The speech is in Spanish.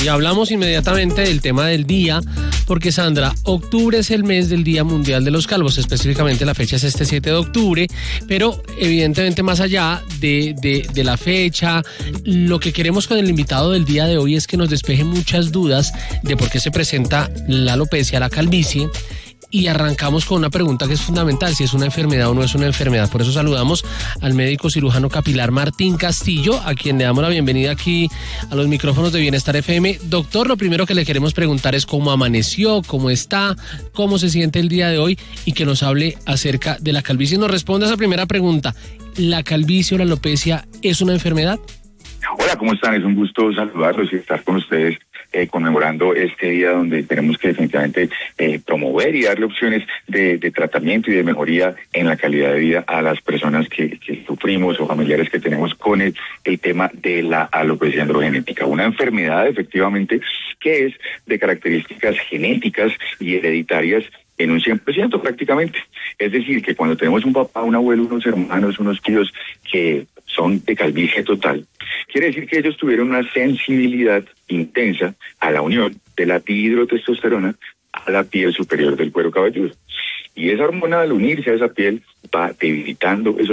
Y hablamos inmediatamente del tema del día, porque Sandra, octubre es el mes del Día Mundial de los Calvos, específicamente la fecha es este 7 de octubre, pero evidentemente más allá de la fecha, lo que queremos con el invitado del día de hoy es que nos despeje muchas dudas de por qué se presenta la alopecia, la calvicie. Y arrancamos con una pregunta que es fundamental, si es una enfermedad o no es una enfermedad. Por eso saludamos al médico cirujano capilar Martín Castillo, a quien le damos la bienvenida aquí a los micrófonos de Bienestar FM. Doctor, lo primero que le queremos preguntar es cómo amaneció, cómo está, cómo se siente el día de hoy y que nos hable acerca de la calvicie. Nos responda a esa primera pregunta. ¿La calvicie o la alopecia es una enfermedad? Hola, ¿cómo están? Es un gusto saludarlos y estar con ustedes conmemorando este día donde tenemos que definitivamente promover y darle opciones de tratamiento y de mejoría en la calidad de vida a las personas que sufrimos o familiares que tenemos con el tema de la alopecia androgenética. Una enfermedad efectivamente que es de características genéticas y hereditarias en un 100% prácticamente. Es decir, que cuando tenemos un papá, un abuelo, unos hermanos, unos tíos que son de calvicie total, quiere decir que ellos tuvieron una sensibilidad intensa a la unión de la dihidrotestosterona a la piel superior del cuero cabelludo. Y esa hormona, al unirse a esa piel, va debilitando esos